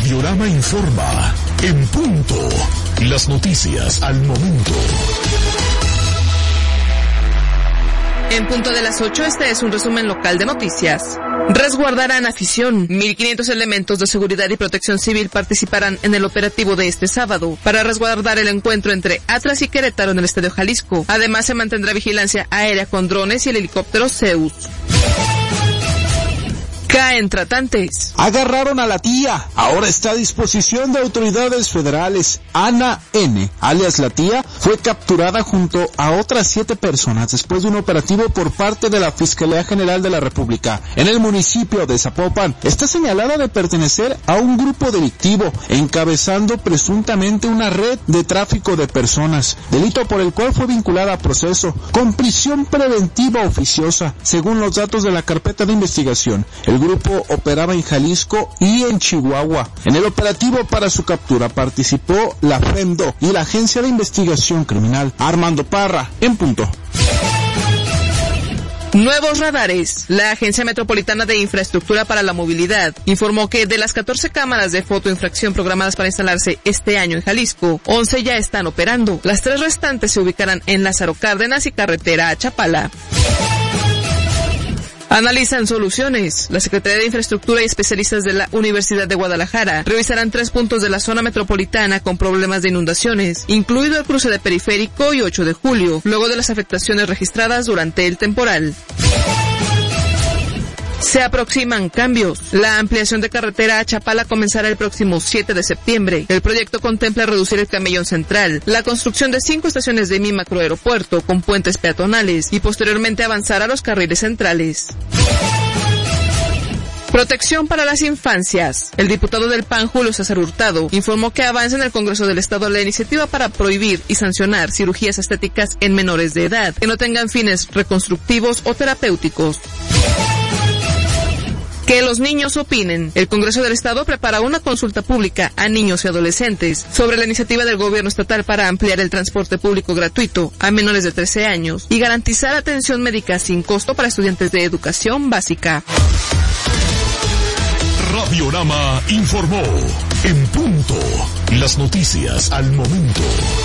Radiorama informa. En punto. Las noticias al momento. En punto de las 8, este es un resumen local de noticias. Resguardarán afición. 1,500 elementos de seguridad y protección civil participarán en el operativo de este sábado para resguardar el encuentro entre Atlas y Querétaro en el Estadio Jalisco. Además, se mantendrá vigilancia aérea con drones y el helicóptero Zeus. Caen tratantes. Agarraron a la tía. Ahora está a disposición de autoridades federales. Ana N., alias la tía, fue capturada junto a otras 7 personas después de un operativo por parte de la Fiscalía General de la República en el municipio de Zapopan. Está señalada de pertenecer a un grupo delictivo, encabezando presuntamente una red de tráfico de personas, delito por el cual fue vinculada a proceso con prisión preventiva oficiosa, según los datos de la carpeta de investigación. El grupo operaba en Jalisco y en Chihuahua. En el operativo para su captura participó la FEMDO y la Agencia de Investigación Criminal. Armando Parra, en punto. Nuevos radares. La Agencia Metropolitana de Infraestructura para la Movilidad informó que de las 14 cámaras de fotoinfracción programadas para instalarse este año en Jalisco, 11 ya están operando. Las 3 restantes se ubicarán en Lázaro Cárdenas y carretera a Chapala. Analizan soluciones. La Secretaría de Infraestructura y especialistas de la Universidad de Guadalajara revisarán 3 puntos de la zona metropolitana con problemas de inundaciones, incluido el cruce de Periférico y 8 de Julio, luego de las afectaciones registradas durante el temporal. Se aproximan cambios. La ampliación de carretera a Chapala comenzará el próximo 7 de septiembre. El proyecto contempla reducir el camellón central, la construcción de 5 estaciones de mi macroaeropuerto con puentes peatonales y posteriormente avanzar a los carriles centrales. Protección para las infancias. El diputado del PAN, Julio César Hurtado, informó que avanza en el Congreso del Estado la iniciativa para prohibir y sancionar cirugías estéticas en menores de edad que no tengan fines reconstructivos o terapéuticos. Que los niños opinen. El Congreso del Estado prepara una consulta pública a niños y adolescentes sobre la iniciativa del gobierno estatal para ampliar el transporte público gratuito a menores de 13 años y garantizar atención médica sin costo para estudiantes de educación básica. Radiorama informó. En punto. Las noticias al momento.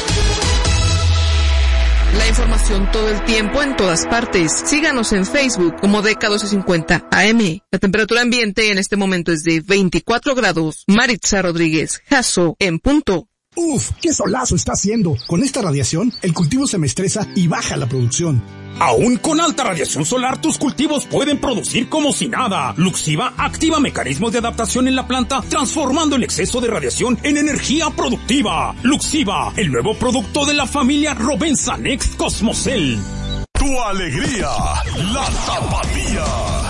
La información todo el tiempo en todas partes. Síganos en Facebook como DK1250 AM. La temperatura ambiente en este momento es de 24 grados. Maritza Rodríguez, Jasso, en punto. Uf, qué solazo está haciendo. Con esta radiación, el cultivo se me estresa y baja la producción. Aún con alta radiación solar, tus cultivos pueden producir como si nada. Luxiva activa mecanismos de adaptación en la planta, transformando el exceso de radiación en energía productiva. Luxiva, el nuevo producto de la familia Rovensa Next Cosmocel. Tu alegría, la tapatía.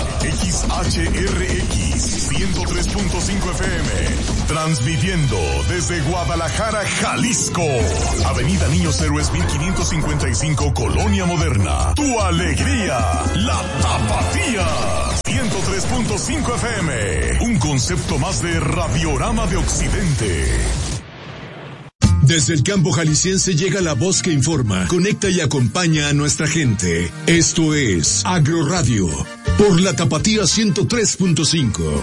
XHRX 103.5 FM. Transmitiendo desde Guadalajara, Jalisco. Avenida Niños Héroes 1555, Colonia Moderna. Tu alegría, la tapatía. 103.5 FM. Un concepto más de Radiorama de Occidente. Desde el campo jalisciense llega la voz que informa, conecta y acompaña a nuestra gente. Esto es Agroradio, por la Tapatía 103.5.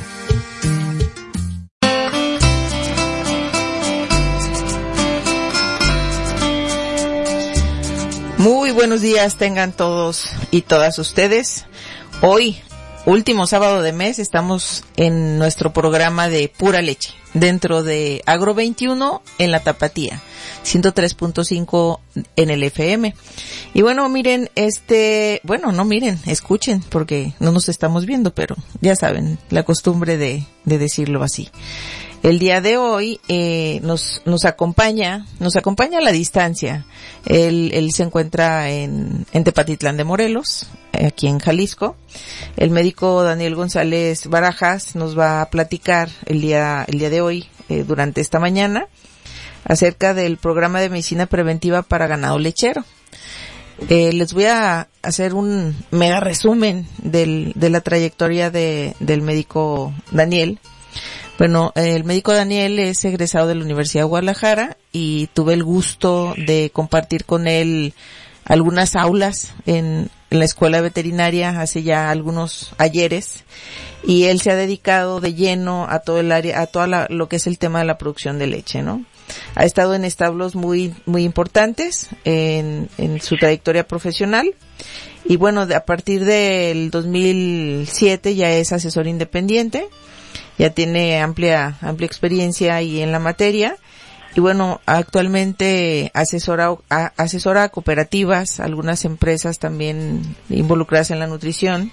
Muy buenos días tengan todos y todas ustedes. Hoy, último sábado de mes, estamos en nuestro programa de Pura Leche, dentro de Agro 21 en la Tapatía, 103.5 en el FM. Y bueno, miren, escuchen, porque no nos estamos viendo, pero ya saben, la costumbre de decirlo así. El día de hoy nos acompaña a la distancia. Él se encuentra en Tepatitlán de Morelos, aquí en Jalisco. El médico Daniel González Barajas nos va a platicar el día de hoy, durante esta mañana, acerca del programa de medicina preventiva para ganado lechero. Les voy a hacer un mega resumen de la trayectoria del médico Daniel. Bueno, el médico Daniel es egresado de la Universidad de Guadalajara y tuve el gusto de compartir con él algunas aulas en la escuela veterinaria hace ya algunos ayeres. y él se ha dedicado de lleno a todo el área, a toda lo que es el tema de la producción de leche, ¿no? Ha estado en establos muy importantes en su trayectoria profesional, y bueno, a partir del 2007 ya es asesor independiente, ya tiene amplia experiencia ahí en la materia, y bueno, actualmente asesora a cooperativas, algunas empresas también involucradas en la nutrición,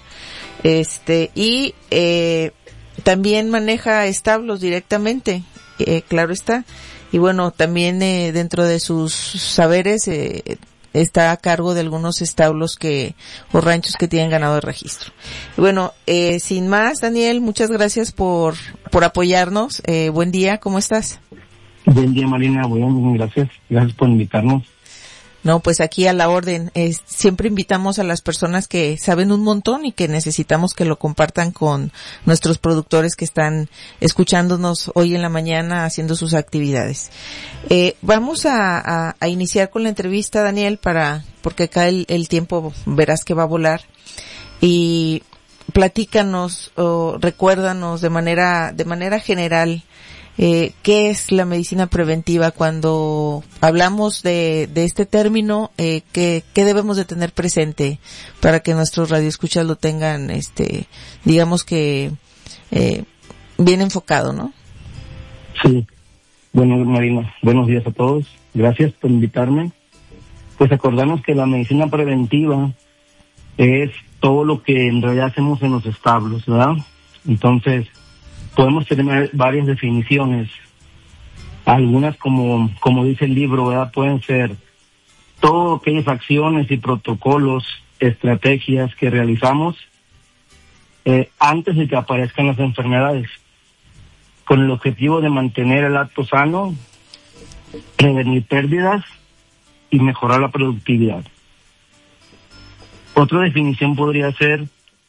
y también maneja establos directamente, claro está. Y bueno, también dentro de sus saberes está a cargo de algunos establos o ranchos que tienen ganado de registro. Y bueno, sin más, Daniel, muchas gracias por apoyarnos. Buen día, ¿cómo estás? Buen día, Marina. Bueno, gracias por invitarnos. No, pues aquí a la orden. Siempre invitamos a las personas que saben un montón y que necesitamos que lo compartan con nuestros productores que están escuchándonos hoy en la mañana haciendo sus actividades. Vamos a iniciar con la entrevista, Daniel, porque acá el tiempo verás que va a volar. Y platícanos o recuérdanos de manera general ¿qué es la medicina preventiva? Cuando hablamos de este término, ¿qué debemos de tener presente para que nuestros radioescuchas lo tengan, digamos que, bien enfocado, ¿no? Sí. Bueno, Marina, buenos días a todos. Gracias por invitarme. Pues acordarnos que la medicina preventiva es todo lo que en realidad hacemos en los establos, ¿verdad? Entonces, podemos tener varias definiciones. Algunas, como dice el libro, ¿verdad? Pueden ser todas aquellas acciones y protocolos, estrategias que realizamos antes de que aparezcan las enfermedades, con el objetivo de mantener el acto sano, prevenir pérdidas y mejorar la productividad. Otra definición podría ser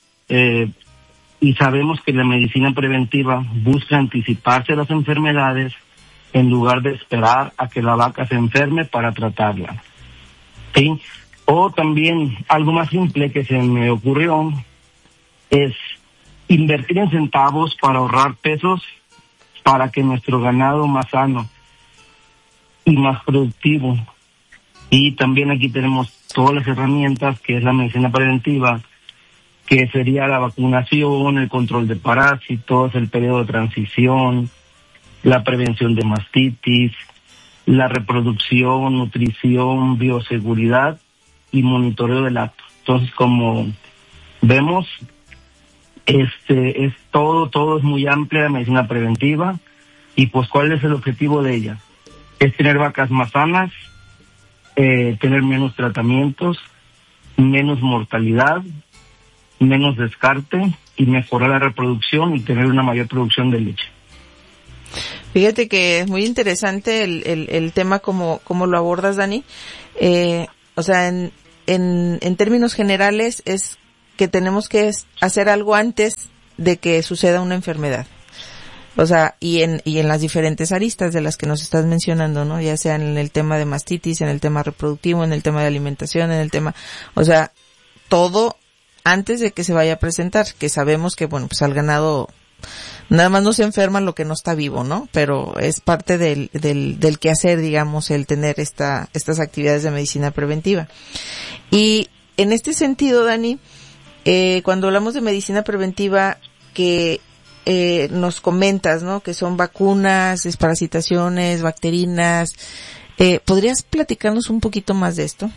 y sabemos que la medicina preventiva busca anticiparse a las enfermedades en lugar de esperar a que la vaca se enferme para tratarla. ¿Sí? O también algo más simple que se me ocurrió es invertir en centavos para ahorrar pesos para que nuestro ganado más sano y más productivo. Y también aquí tenemos todas las herramientas que es la medicina preventiva, que sería la vacunación, el control de parásitos, el periodo de transición, la prevención de mastitis, la reproducción, nutrición, bioseguridad y monitoreo del acto. Entonces, como vemos, es todo es muy amplia la medicina preventiva. Y pues, ¿cuál es el objetivo de ella? Es tener vacas más sanas, tener menos tratamientos, menos mortalidad, menos descarte y mejorar la reproducción y tener una mayor producción de leche. Fíjate que es muy interesante el tema como lo abordas, Dani. O sea, en términos generales es que tenemos que hacer algo antes de que suceda una enfermedad. O sea, y en las diferentes aristas de las que nos estás mencionando, ¿no? Ya sea en el tema de mastitis, en el tema reproductivo, en el tema de alimentación, en el tema, o sea, todo antes de que se vaya a presentar, que sabemos que, bueno, pues al ganado nada más no se enferma lo que no está vivo, ¿no? Pero es parte del quehacer, digamos, el tener estas actividades de medicina preventiva. Y en este sentido, Dani, cuando hablamos de medicina preventiva, que nos comentas, ¿no? Que son vacunas, desparasitaciones, bacterinas, ¿podrías platicarnos un poquito más de esto?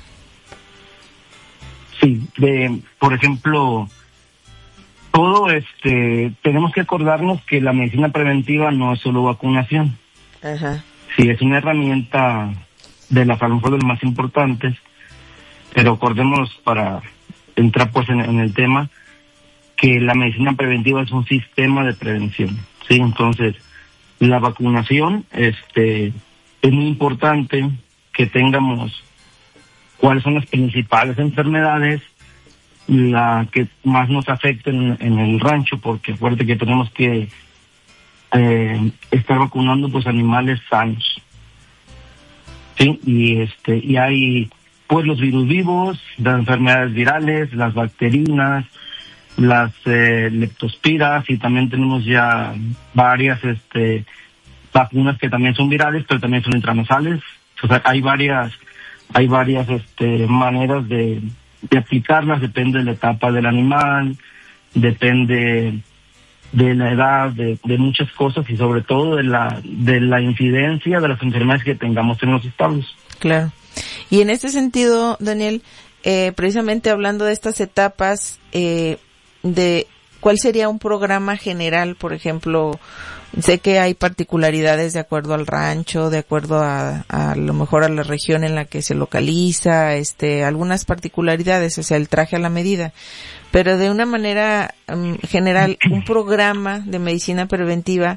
Sí, por ejemplo, todo tenemos que acordarnos que la medicina preventiva no es solo vacunación. Ajá. Sí, es una herramienta de las, a lo mejor, de las más importantes, pero acordémonos, para entrar pues en el tema, que la medicina preventiva es un sistema de prevención, ¿sí? Entonces, la vacunación, es muy importante que tengamos cuáles son las principales enfermedades, la que más nos afecten en el rancho, porque acuérdate que tenemos que estar vacunando pues animales sanos, ¿sí? Y hay pues los virus vivos, las enfermedades virales, las bacterinas, las leptospiras, y también tenemos ya varias vacunas que también son virales, pero también son intranasales. O sea, hay varias maneras de aplicarlas, depende de la etapa del animal, depende de la edad, de muchas cosas, y sobre todo de la incidencia de las enfermedades que tengamos en los establos. Claro. Y en este sentido, Daniel, precisamente hablando de estas etapas, de cuál sería un programa general, por ejemplo, sé que hay particularidades de acuerdo al rancho, de acuerdo a lo mejor a la región en la que se localiza, algunas particularidades, o sea, el traje a la medida, pero de una manera general, un programa de medicina preventiva,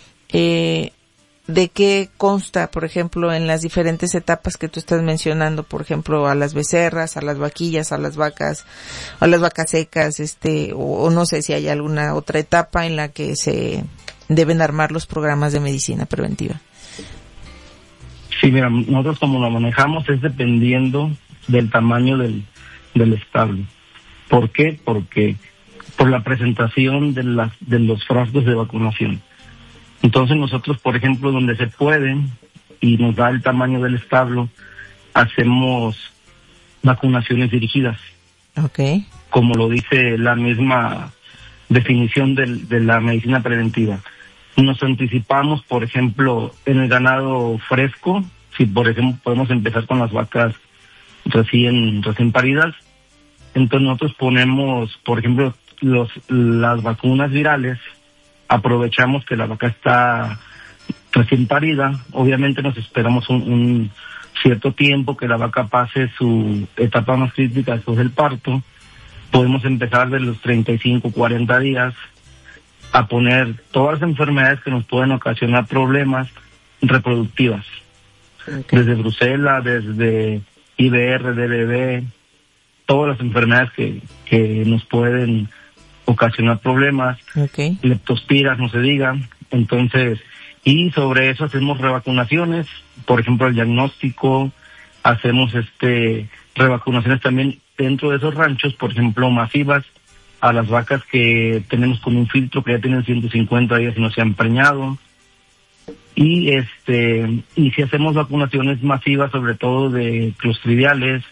¿de qué consta, por ejemplo, en las diferentes etapas que tú estás mencionando? Por ejemplo, a las becerras, a las vaquillas, a las vacas secas, o no sé si hay alguna otra etapa en la que se deben armar los programas de medicina preventiva. Sí, mira, nosotros como lo manejamos es dependiendo del tamaño del establo. ¿Por qué? Porque por la presentación de los frascos de vacunación. Entonces nosotros, por ejemplo, donde se puede y nos da el tamaño del establo, hacemos vacunaciones dirigidas. Okay. Como lo dice la misma definición de la medicina preventiva. Nos anticipamos, por ejemplo, en el ganado fresco, si por ejemplo podemos empezar con las vacas recién paridas, entonces nosotros ponemos, por ejemplo, las vacunas virales. Aprovechamos que la vaca está recién parida, obviamente nos esperamos un cierto tiempo que la vaca pase su etapa más crítica después del parto. Podemos empezar de los 35, 40 días a poner todas las enfermedades que nos pueden ocasionar problemas reproductivas. Okay. Desde brucela, desde IBR, DBB, todas las enfermedades que nos pueden ocasionar problemas. Okay. Leptospiras, no se diga. Entonces, y sobre eso hacemos revacunaciones, por ejemplo, el diagnóstico, hacemos revacunaciones también dentro de esos ranchos, por ejemplo, masivas, a las vacas que tenemos con un filtro que ya tienen 150 días y no se han preñado. Y si hacemos vacunaciones masivas, sobre todo de clostridiales,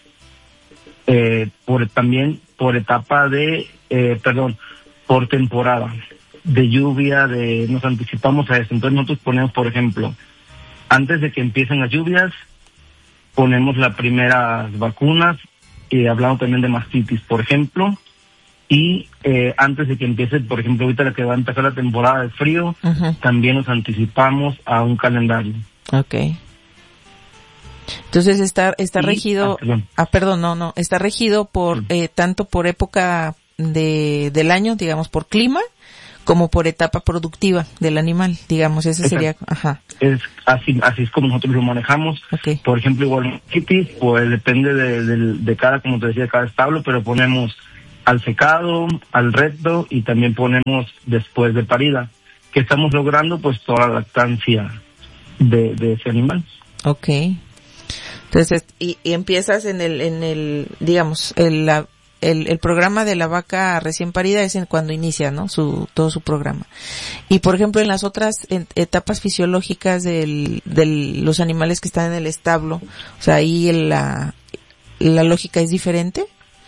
también por etapa por temporada de lluvia, nos anticipamos a eso. Entonces nosotros ponemos, por ejemplo, antes de que empiecen las lluvias, ponemos las primeras vacunas, hablando también de mastitis, por ejemplo, y antes de que empiece, por ejemplo, ahorita la que va a empezar la temporada de frío, uh-huh, también nos anticipamos a un calendario. Okay. Entonces está regido, está regido por tanto por época del año, digamos, por clima, como por etapa productiva del animal, digamos, ese exacto. Sería, ajá. Es así es como nosotros lo manejamos. Okay. Por ejemplo, igual pues depende de cada, como te decía, de cada establo, pero ponemos al secado, al recto, y también ponemos después de parida, que estamos logrando pues toda la lactancia de ese animal. Okay. Entonces, y empiezas en el digamos, el programa de la vaca recién parida es cuando inicia, ¿no? Todo su programa. Y por ejemplo, en las otras etapas fisiológicas de los animales que están en el establo, o sea, ahí la lógica es diferente.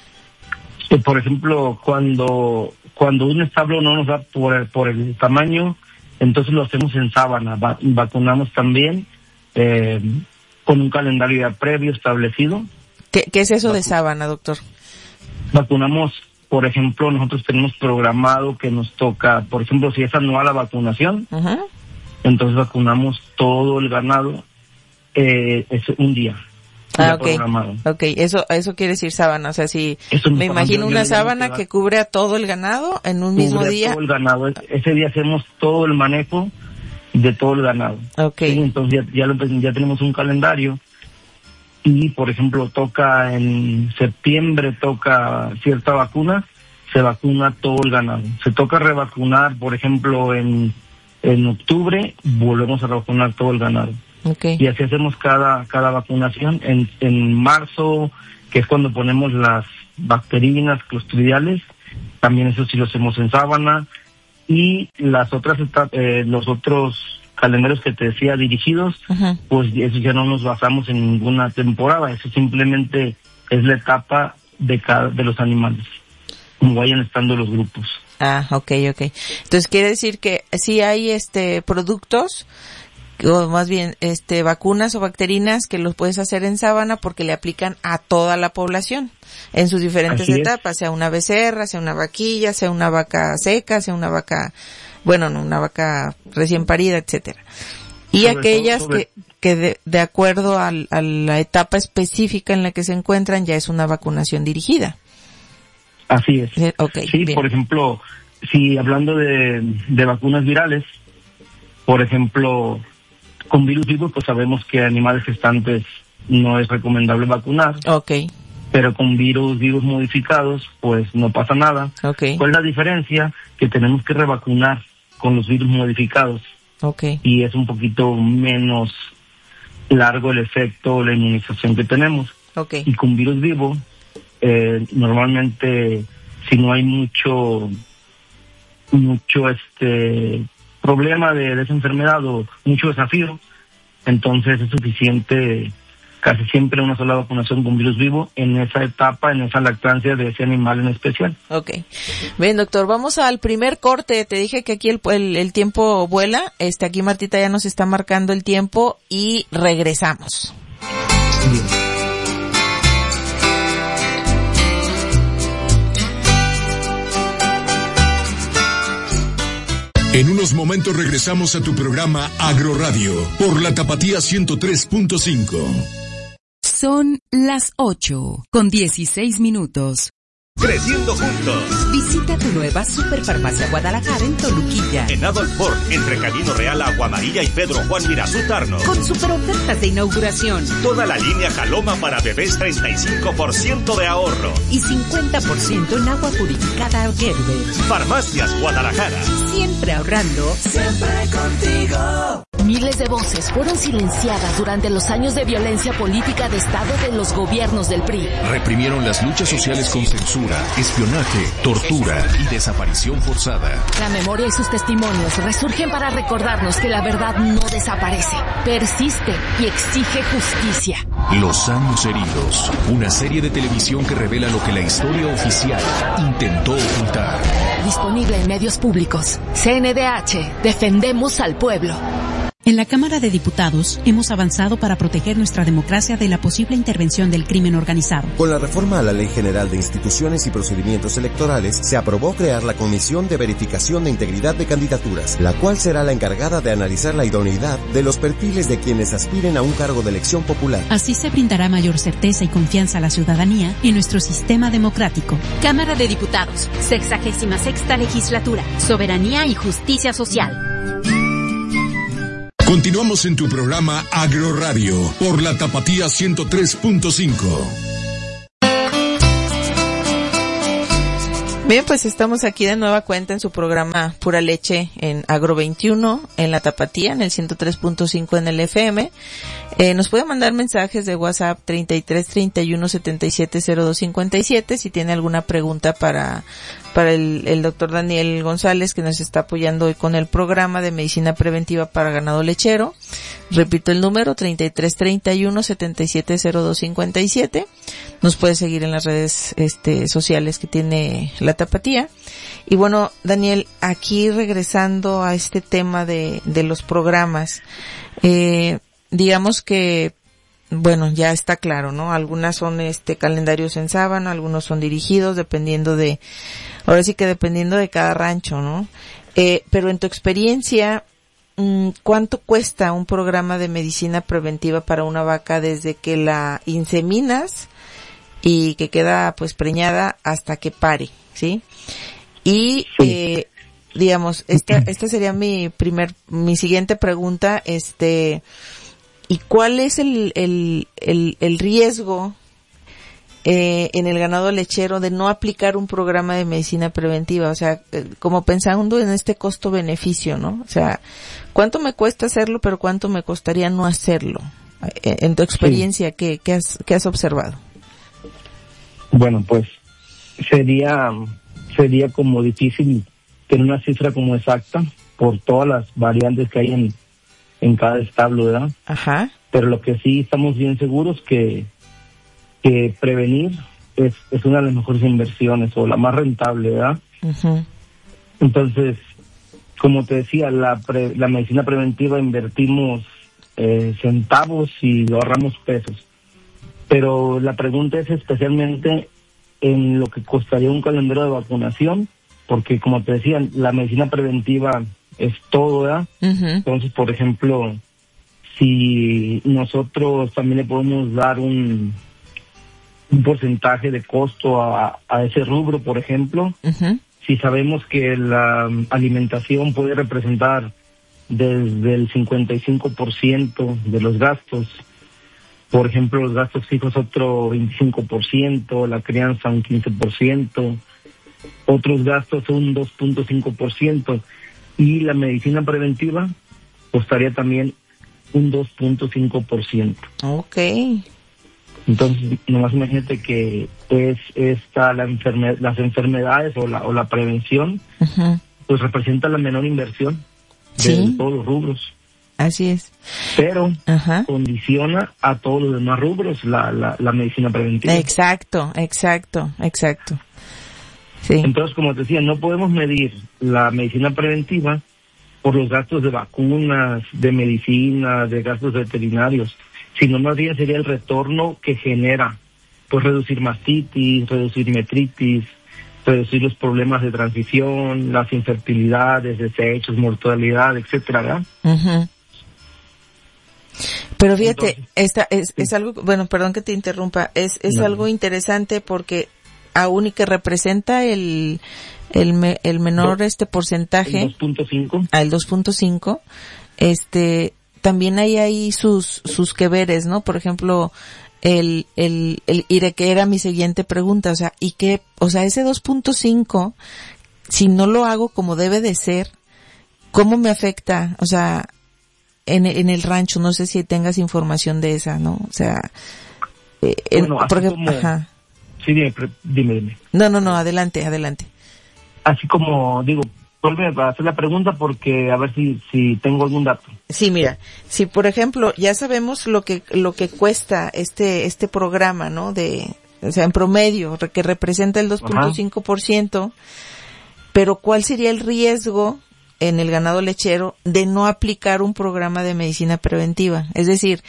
Por ejemplo, cuando un establo no nos da por el tamaño, entonces lo hacemos en sábana, vacunamos también, con un calendario ya previo establecido. ¿Qué es eso de sábana, doctor? Vacunamos, por ejemplo, nosotros tenemos programado que nos toca, por ejemplo, si es anual la vacunación, uh-huh, entonces vacunamos todo el ganado, es un día. Okay. Okay, eso quiere decir sábana, o sea, si me imagino una sábana que cubre a todo el ganado en un mismo día. Todo el ganado, ese día hacemos todo el manejo de todo el ganado. Okay. ¿Sí? Entonces ya tenemos un calendario, y por ejemplo toca en septiembre, toca cierta vacuna, se vacuna todo el ganado. Se toca revacunar, por ejemplo, en octubre, volvemos a vacunar todo el ganado. Okay. Y así hacemos cada vacunación. En marzo, que es cuando ponemos las bacterinas clostridiales, también eso sí lo hacemos en sábana. Y las otras los otros calendarios que te decía dirigidos, pues eso ya no nos basamos en ninguna temporada, eso simplemente es la etapa de los animales, como vayan estando los grupos. Ah, okay. Entonces quiere decir que sí hay productos, o más bien vacunas o bacterinas que los puedes hacer en sábana porque le aplican a toda la población en sus diferentes etapas, sea una becerra, sea una vaquilla, sea una vaca seca, sea una vaca, una vaca recién parida, etcétera. Y aquellas que de acuerdo a la etapa específica en la que se encuentran ya es una vacunación dirigida. Así es. Okay, sí, bien. Por ejemplo, si hablando de vacunas virales, por ejemplo, con virus vivos, pues sabemos que animales gestantes no es recomendable vacunar. Okay. Pero con virus modificados, pues no pasa nada. Okay. ¿Cuál es la diferencia? Que tenemos que revacunar con los virus modificados. Okay. Y es un poquito menos largo el efecto, la inmunización que tenemos. Okay. Y con virus vivo, normalmente, si no hay mucho problema de esa enfermedad o mucho desafío, entonces es suficiente casi siempre una sola vacunación con virus vivo en esa etapa, en esa lactancia de ese animal en especial. Okay. Bien, doctor, vamos al primer corte. Te dije que aquí el tiempo vuela. Aquí Martita ya nos está marcando el tiempo y regresamos. Bien. En unos momentos regresamos a tu programa Agroradio por la Tapatía 103.5. Son las 8:16. Creciendo juntos. Visita tu nueva Superfarmacia Guadalajara en Toluquilla. En Adolf Ford, entre Camino Real, Agua Amarilla y Pedro Juan Mirazú Tarno. Con super ofertas de inauguración. Toda la línea Jaloma para bebés, 35% de ahorro. Y 50% en agua purificada Gerber. Farmacias Guadalajara. Siempre ahorrando. Siempre contigo. Miles de voces fueron silenciadas durante los años de violencia política de Estado de los gobiernos del PRI. Reprimieron las luchas sociales con censura, espionaje, tortura y desaparición forzada. La memoria y sus testimonios resurgen para recordarnos que la verdad no desaparece, persiste y exige justicia. Los años heridos, una serie de televisión que revela lo que la historia oficial intentó ocultar. Disponible en medios públicos. CNDH, defendemos al pueblo. En la Cámara de Diputados hemos avanzado para proteger nuestra democracia de la posible intervención del crimen organizado. Con la reforma a la Ley General de Instituciones y Procedimientos Electorales, se aprobó crear la Comisión de Verificación de Integridad de Candidaturas, la cual será la encargada de analizar la idoneidad de los perfiles de quienes aspiren a un cargo de elección popular. Así se brindará mayor certeza y confianza a la ciudadanía en nuestro sistema democrático. Cámara de Diputados, 66ª Legislatura, Soberanía y Justicia Social. Continuamos en tu programa Agroradio por la Tapatía 103.5. Bien, pues estamos aquí de nueva cuenta en su programa Pura Leche en Agro 21, en la Tapatía, en el 103.5 en el FM. Nos puede mandar mensajes de WhatsApp 33 31 77 02 57 si tiene alguna pregunta para el doctor Daniel González, que nos está apoyando hoy con el programa de medicina preventiva para ganado lechero. Repito el número 33 31 77 02 57. Nos puede seguir en las redes sociales que tiene la Tapatía. Y bueno, Daniel, aquí regresando a este tema de los programas, digamos que, bueno, ya está claro, ¿no? Algunas son calendarios en sábana, algunos son dirigidos, dependiendo de cada rancho, ¿no? Pero en tu experiencia, ¿cuánto cuesta un programa de medicina preventiva para una vaca desde que la inseminas y que queda pues preñada hasta que pare, ¿sí? Y digamos, esta sería mi siguiente pregunta, ¿y cuál es el riesgo en el ganado lechero de no aplicar un programa de medicina preventiva? O sea, como pensando en este costo-beneficio, ¿no? O sea, ¿cuánto me cuesta hacerlo, pero cuánto me costaría no hacerlo? En tu experiencia, ¿qué has observado? Bueno, pues sería sería como difícil tener una cifra como exacta por todas las variantes que hay en cada establo, ¿verdad? Ajá. Pero lo que sí estamos bien seguros que prevenir es una de las mejores inversiones o la más rentable, ¿verdad? Uh-huh. Entonces, como te decía, la medicina preventiva invertimos centavos y ahorramos pesos. Pero la pregunta es especialmente en lo que costaría un calendario de vacunación, porque como te decía, la medicina preventiva es todo, ¿verdad? Uh-huh. Entonces, por ejemplo, si nosotros también le podemos dar un porcentaje de costo a ese rubro, por ejemplo, uh-huh. Si sabemos que la alimentación puede representar desde el 55% de los gastos, por ejemplo, los gastos fijos otro 25%, la crianza un 15%, otros gastos un 2.5%, y la medicina preventiva costaría también un 2.5%. Okay. Entonces, nomás imagínate que es las enfermedades o la prevención, uh-huh. pues representa la menor inversión de todos los rubros. Así es. Pero uh-huh. condiciona a todos los demás rubros la medicina preventiva. Exacto. Sí. Entonces, como te decía, no podemos medir la medicina preventiva por los gastos de vacunas, de medicina, de gastos veterinarios, sino más bien sería el retorno que genera, pues reducir mastitis, reducir metritis, reducir los problemas de transición, las infertilidades, desechos, mortalidad, etcétera, ¿verdad? Uh-huh. Pero fíjate, entonces, es algo, bueno, perdón que te interrumpa, es no. Algo interesante porque aún y que representa el menor porcentaje, el 2.5, al 2.5, también hay ahí sus que veres, ¿no? Por ejemplo, y de que era mi siguiente pregunta, o sea, ese 2.5, si no lo hago como debe de ser, ¿cómo me afecta? O sea, en el rancho, no sé si tengas información de esa, ¿no? O sea, bueno, porque, como, ajá. Sí, dime. No, adelante. Así como, digo, vuelve a hacer la pregunta porque a ver si tengo algún dato. Sí, mira, si por ejemplo ya sabemos lo que cuesta este programa, ¿no? O sea, en promedio, que representa el 2.5%, pero ¿cuál sería el riesgo en el ganado lechero de no aplicar un programa de medicina preventiva? Es decir,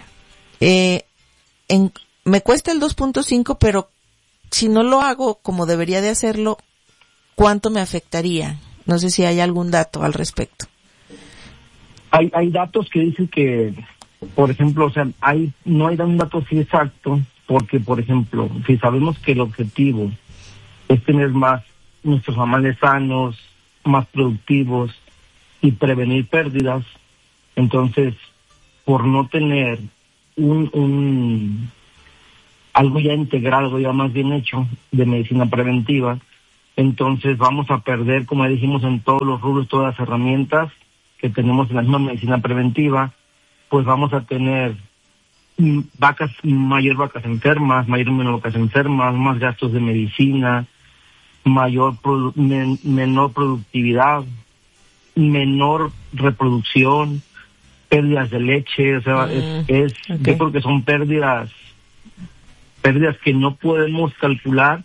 me cuesta el 2.5, pero si no lo hago como debería de hacerlo, ¿cuánto me afectaría? No sé si hay algún dato al respecto. Hay datos que dicen que, por ejemplo, o sea, no hay un dato así exacto, porque, por ejemplo, si sabemos que el objetivo es tener más nuestros animales sanos, más productivos y prevenir pérdidas, entonces, por no tener algo ya integrado, algo ya más bien hecho de medicina preventiva, entonces vamos a perder, como ya dijimos, en todos los rubros, todas las herramientas que tenemos en la misma medicina preventiva, pues vamos a tener mayor vacas enfermas, menor vacas enfermas, más gastos de medicina, menor productividad, menor reproducción, pérdidas de leche, o sea, okay. Yo creo que son pérdidas que no podemos calcular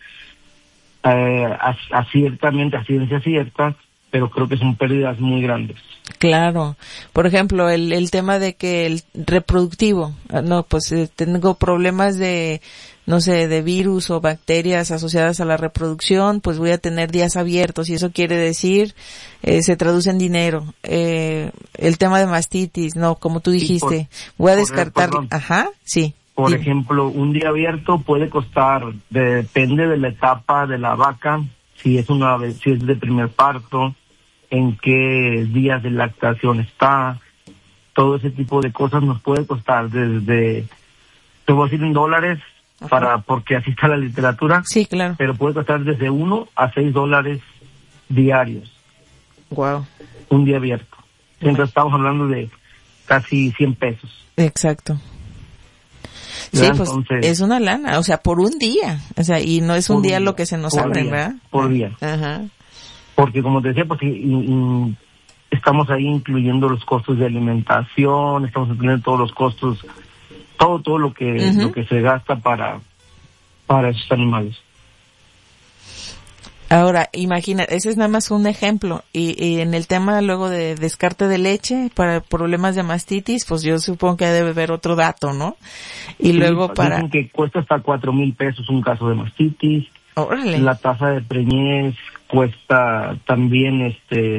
a ciencia cierta, pero creo que son pérdidas muy grandes. Claro. Por ejemplo, el tema de que el reproductivo, tengo problemas de virus o bacterias asociadas a la reproducción, pues voy a tener días abiertos y eso quiere decir, se traduce en dinero. El tema de mastitis, como tú dijiste, voy a descartar. Ajá, sí. Por ejemplo, un día abierto puede costar, depende de la etapa de la vaca, si es de primer parto, en qué días de lactación está, todo ese tipo de cosas nos puede costar desde, te voy a decir en dólares, porque así está la literatura. Sí, claro. Pero puede costar desde $1 a $6 diarios. Wow. Un día abierto. Entonces estamos hablando de casi $100. Exacto. Sí, pues entonces, es una lana, o sea, por un día, o sea, y no es un día lo que se nos abre, ¿verdad? Por día. Ajá. Porque como te decía, pues estamos ahí incluyendo los costos de alimentación, estamos incluyendo todos los costos, todo lo que se gasta para esos animales. Ahora, imagina, ese es nada más un ejemplo, y en el tema luego de descarte de leche para problemas de mastitis, pues yo supongo que debe haber otro dato, ¿no? Y sí, luego dicen que cuesta hasta 4,000 pesos un caso de mastitis. ¡Órale! La tasa de preñez cuesta también,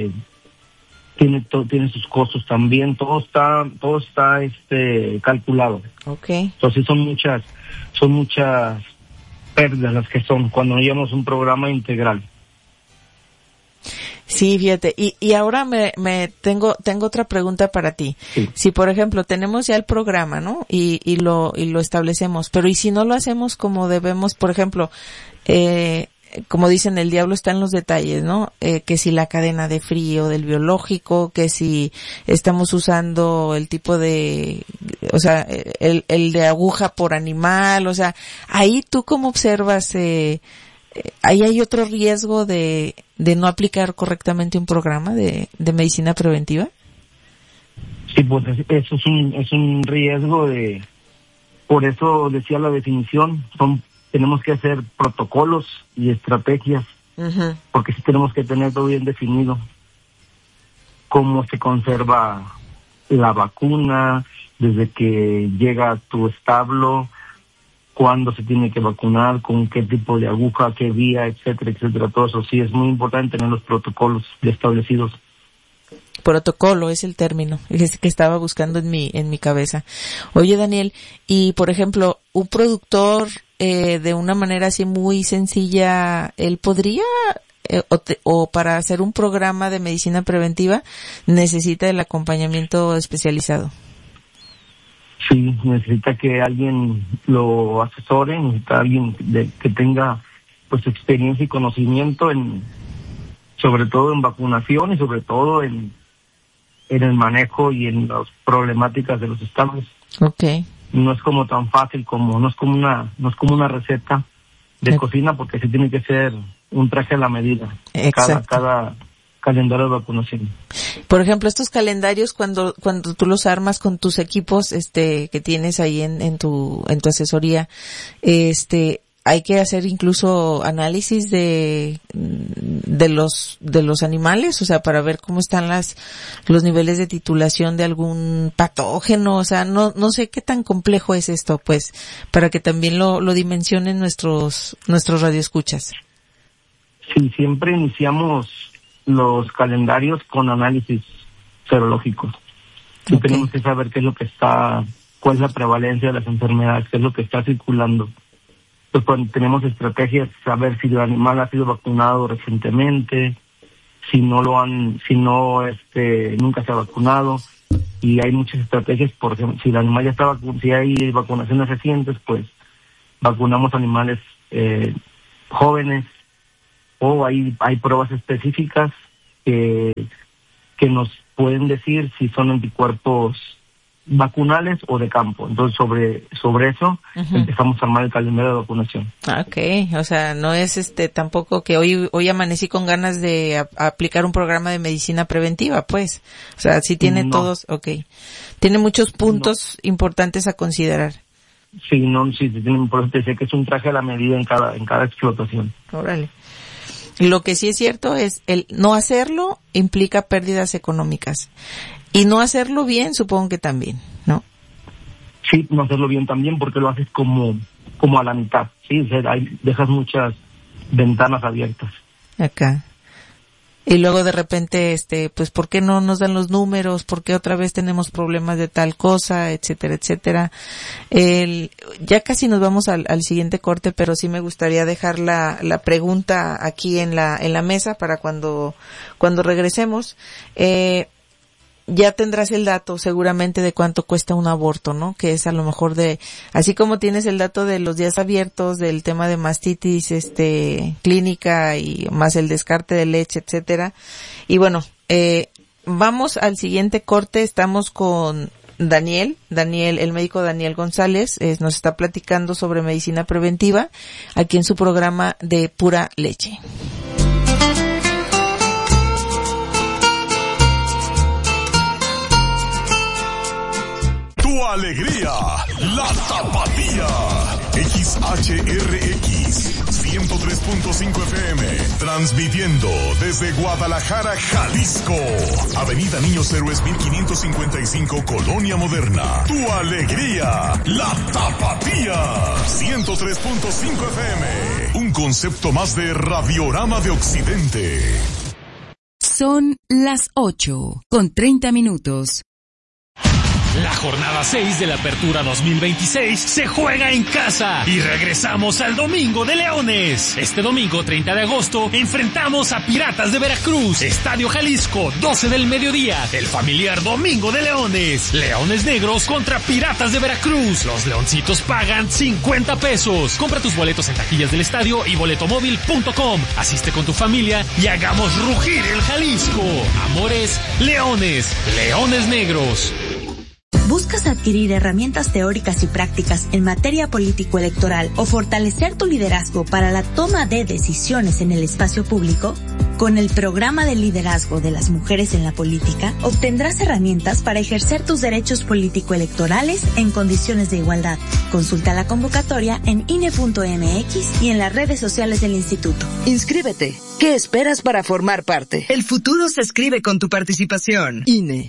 tiene sus costos también, todo está calculado. Okay. Entonces son muchas pérdidas las que son cuando no llevamos un programa integral. Sí, fíjate, y ahora tengo otra pregunta para ti. Sí. Si por ejemplo tenemos ya el programa, ¿no? Y lo establecemos, pero y si no lo hacemos como debemos, por ejemplo, como dicen, el diablo está en los detalles, ¿no? Que si la cadena de frío del biológico, que si estamos usando el tipo de, o sea, el de aguja por animal, o sea, ahí tú cómo observas, ahí hay otro riesgo de no aplicar correctamente un programa de medicina preventiva. Sí, pues eso es un riesgo por eso decía la definición, tenemos que hacer protocolos y estrategias, porque sí tenemos que tener todo bien definido, cómo se conserva la vacuna, desde que llega a tu establo, cuándo se tiene que vacunar, con qué tipo de aguja, qué vía, etcétera, etcétera, todo eso. Sí, es muy importante tener los protocolos establecidos. Protocolo es el término que estaba buscando en mi cabeza. Oye, Daniel, y por ejemplo, un productor de una manera así muy sencilla, él podría o para hacer un programa de medicina preventiva necesita el acompañamiento especializado. Sí, necesita que alguien lo asesore, necesita alguien que tenga pues experiencia y conocimiento sobre todo en vacunación y sobre todo en el manejo y en las problemáticas de los establos. Okay. No es como tan fácil no es como una receta de cocina, porque sí tiene que ser un traje a la medida. Exacto. Cada calendario de vacunación. Por ejemplo, estos calendarios cuando tú los armas con tus equipos que tienes ahí en tu asesoría, hay que hacer incluso análisis de los animales, o sea, para ver cómo están los niveles de titulación de algún patógeno, o sea, no sé qué tan complejo es esto, pues, para que también lo dimensionen nuestros radioescuchas. Sí, siempre iniciamos los calendarios con análisis serológicos. Sí, okay. Tenemos que saber qué es lo que cuál es la prevalencia de las enfermedades, qué es lo que está circulando. Pues cuando tenemos estrategias, saber si el animal ha sido vacunado recientemente, si nunca se ha vacunado, y hay muchas estrategias. Por ejemplo, si el animal ya está si hay vacunaciones recientes, pues vacunamos animales jóvenes, o hay pruebas específicas que nos pueden decir si son anticuerpos vacunales o de campo. Entonces sobre eso empezamos a armar el calendario de vacunación. Okay, o sea, no es tampoco que hoy amanecí con ganas de aplicar un programa de medicina preventiva, pues. O sea, sí tiene todos, okay. Tiene muchos puntos importantes a considerar. Sí, tiene, por eso te decía que es un traje a la medida en cada explotación. Órale. Lo que sí es cierto es el no hacerlo implica pérdidas económicas. Y no hacerlo bien, supongo que también, ¿no? Sí, no hacerlo bien también, porque lo haces como a la mitad, sí, o sea, dejas muchas ventanas abiertas. Acá. Y luego de repente, pues, ¿por qué no nos dan los números? ¿Por qué otra vez tenemos problemas de tal cosa? Etcétera, etcétera. Ya casi nos vamos al siguiente corte, pero sí me gustaría dejar la pregunta aquí en la mesa para cuando regresemos. Ya tendrás el dato seguramente de cuánto cuesta un aborto, ¿no? Que es a lo mejor así como tienes el dato de los días abiertos, del tema de mastitis, clínica y más el descarte de leche, etcétera. Y bueno, vamos al siguiente corte. Estamos con Daniel, el médico Daniel González, nos está platicando sobre medicina preventiva aquí en su programa de Pura Leche. Tu alegría, la Tapatía. XHRX 103.5 FM, transmitiendo desde Guadalajara, Jalisco. Avenida Niños Héroes 1555, Colonia Moderna. Tu alegría, la Tapatía. 103.5 FM, un concepto más de Radiorama de Occidente. Son las 8:30. La jornada 6 de la Apertura 2026 se juega en casa y regresamos al Domingo de Leones. Este domingo 30 de agosto enfrentamos a Piratas de Veracruz, Estadio Jalisco, 12 del mediodía, el familiar Domingo de Leones. Leones Negros contra Piratas de Veracruz. Los leoncitos pagan 50 pesos. Compra tus boletos en taquillas del estadio y boletomóvil.com. Asiste con tu familia y hagamos rugir el Jalisco. Amores, Leones, Leones Negros. ¿Buscas adquirir herramientas teóricas y prácticas en materia político-electoral o fortalecer tu liderazgo para la toma de decisiones en el espacio público? Con el programa de liderazgo de las mujeres en la política, obtendrás herramientas para ejercer tus derechos político-electorales en condiciones de igualdad. Consulta la convocatoria en INE.mx y en las redes sociales del instituto. Inscríbete. ¿Qué esperas para formar parte? El futuro se escribe con tu participación. INE.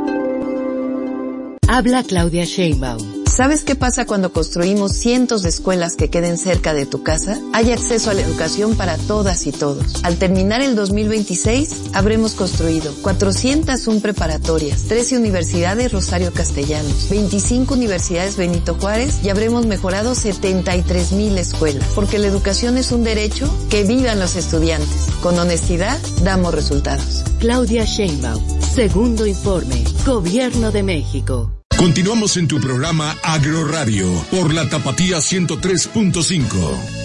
Habla Claudia Sheinbaum. ¿Sabes qué pasa cuando construimos cientos de escuelas que queden cerca de tu casa? Hay acceso a la educación para todas y todos. Al terminar el 2026, habremos construido 401 preparatorias, 13 universidades Rosario Castellanos, 25 universidades Benito Juárez y habremos mejorado 73,000 escuelas. Porque la educación es un derecho, que vivan los estudiantes. Con honestidad, damos resultados. Claudia Sheinbaum. Segundo informe. Gobierno de México. Continuamos en tu programa Agro Radio por la Tapatía 103.5.